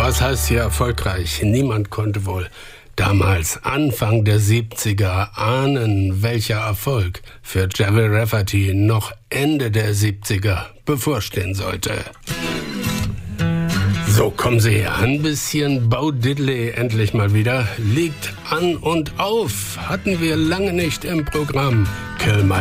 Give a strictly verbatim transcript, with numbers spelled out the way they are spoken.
Was heißt hier erfolgreich? Niemand konnte wohl damals, Anfang der siebziger, ahnen, welcher Erfolg für Javel Rafferty noch Ende der siebziger bevorstehen sollte. So, kommen Sie her. Ein bisschen Bo Diddley endlich mal wieder. Liegt an und auf. Hatten wir lange nicht im Programm. Kill My